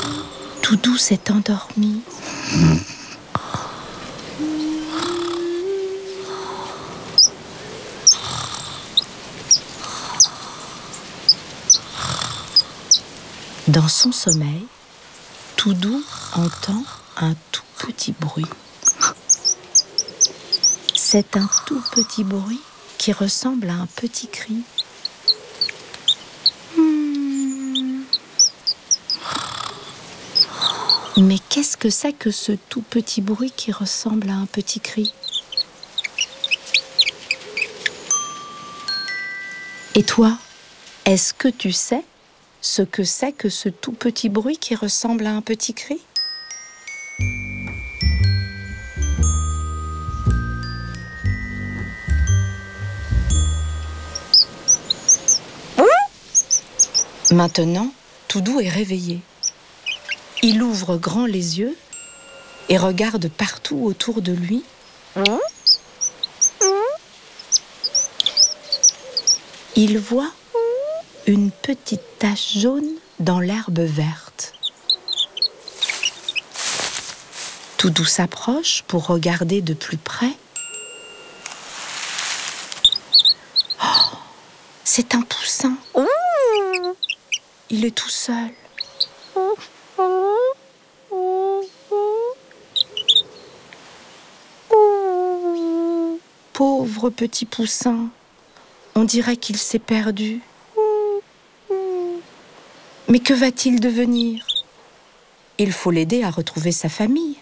Toudou s'est endormi. Dans son sommeil, Toudou entend un tout petit bruit. C'est un tout petit bruit qui ressemble à un petit cri. Mais qu'est-ce que c'est que ce tout petit bruit qui ressemble à un petit cri? Et toi, est-ce que tu sais ce que c'est que ce tout petit bruit qui ressemble à un petit cri? Maintenant, Toudou est réveillé. Il ouvre grand les yeux et regarde partout autour de lui. Il voit une petite tache jaune dans l'herbe verte. Toudou s'approche pour regarder de plus près. Oh, c'est un poussin. Il est tout seul. Pauvre petit poussin, on dirait qu'il s'est perdu. Mais que va-t-il devenir? Il faut l'aider à retrouver sa famille.